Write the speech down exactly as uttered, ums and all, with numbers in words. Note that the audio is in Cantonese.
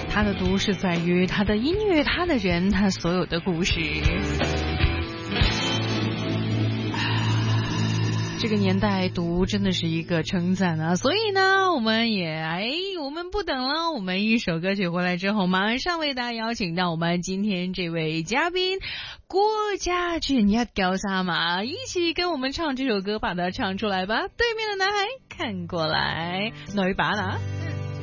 它的毒是在于它的音乐，它的人，它所有的故事。这个年代读真的是一个称赞啊，所以呢我们也哎我们不等了，我们一首歌曲回来之后马上为大家邀请到我们今天这位嘉宾郭家俊呀高萨玛一起跟我们唱这首歌，把它唱出来吧。对面的男孩看过来女版啊。